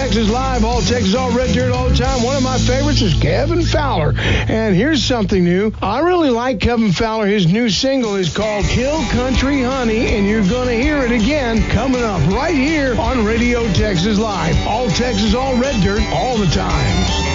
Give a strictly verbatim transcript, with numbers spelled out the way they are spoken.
Texas Live, All Texas, All Red Dirt, all the time. One of my favorites is Kevin Fowler. And here's something new. I really like Kevin Fowler. His new single is called Hill Country Honey, and you're going to hear it again coming up right here on Radio Texas Live. All Texas, All Red Dirt, all the time.